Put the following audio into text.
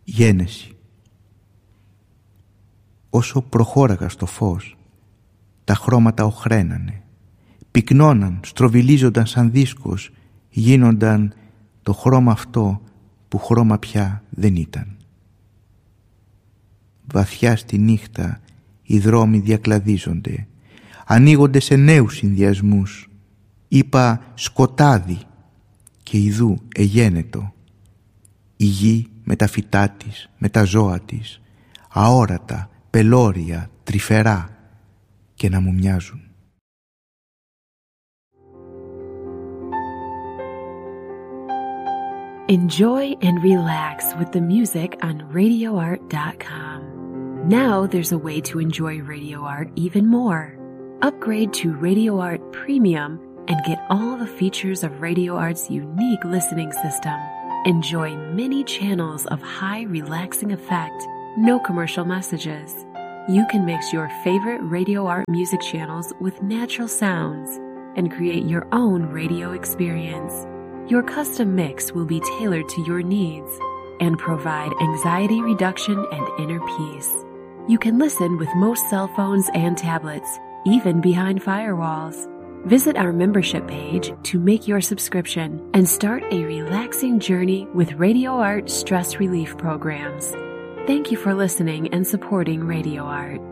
Γένεση. Όσο προχώραγα στο φως, τα χρώματα οχρένανε, πυκνώναν, στροβιλίζονταν σαν δίσκος, γίνονταν το χρώμα αυτό που χρώμα πια δεν ήταν. Βαθιά στη νύχτα οι δρόμοι διακλαδίζονται, ανοίγονται σε νέους συνδυασμούς. Είπα σκοτάδι και ιδού εγένετο. Η γη με τα φυτά της, με τα ζώα της, αόρατα, πελώρια, τρυφερά και να μου μοιάζουν. Enjoy and relax with the music on RadioArt.com. Now there's a way to enjoy Radio Art even more. Upgrade to Radio Art Premium and get all the features of Radio Art's unique listening system. Enjoy many channels of high relaxing effect, no commercial messages. You can mix your favorite Radio Art music channels with natural sounds and create your own radio experience. Your custom mix will be tailored to your needs and provide anxiety reduction and inner peace. You can listen with most cell phones and tablets, even behind firewalls. Visit our membership page to make your subscription and start a relaxing journey with Radio Art stress relief programs. Thank you for listening and supporting Radio Art.